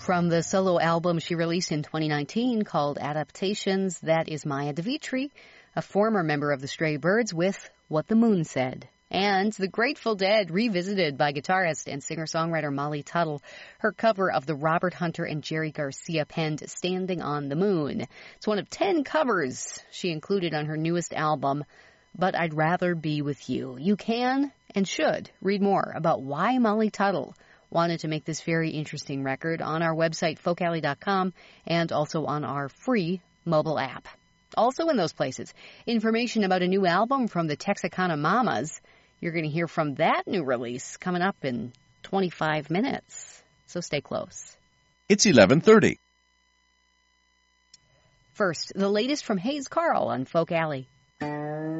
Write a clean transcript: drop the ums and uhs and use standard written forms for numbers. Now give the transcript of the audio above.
From the solo album she released in 2019 called Adaptations, that is Maya DeVitri, a former member of the Stray Birds, with What the Moon Said. And The Grateful Dead, revisited by guitarist and singer-songwriter Molly Tuttle, her cover of the Robert Hunter and Jerry Garcia penned Standing on the Moon. It's one of 10 covers she included on her newest album, But I'd Rather Be With You. You can and should read more about why Molly Tuttle wanted to make this very interesting record on our website, folkalley.com, and also on our free mobile app. Also in those places, information about a new album from the Texarkana Mamas. You're going to hear from that new release coming up in 25 minutes. So stay close. It's 11:30. First, the latest from Hayes Carll on Folk Alley.